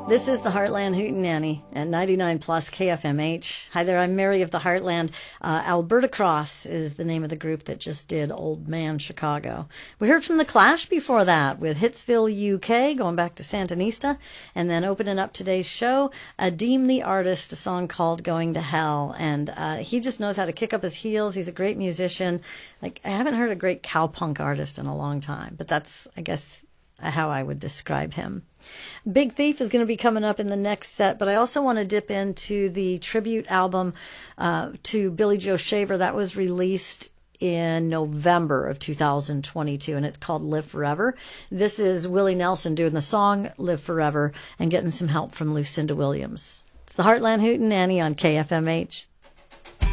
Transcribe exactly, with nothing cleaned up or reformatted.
This is the Heartland Hootenanny at ninety-nine plus K F M H. Hi there, I'm Mary of the Heartland. Uh, Alberta Cross is the name of the group that just did Old Man Chicago. We heard from The Clash before that with Hitsville, U K, going back to Sandinista, and then opening up today's show, Adeem the Artist, a song called Going to Hell. And uh, he just knows how to kick up his heels. He's a great musician. Like, I haven't heard a great cowpunk artist in a long time, but that's, I guess, how I would describe him. Big Thief is going to be coming up in the next set, but I also want to dip into the tribute album uh, to Billy Joe Shaver that was released in November of two thousand twenty-two, and it's called Live Forever. This is Willie Nelson doing the song Live Forever and getting some help from Lucinda Williams. It's the Heartland Hootenanny on K F M H.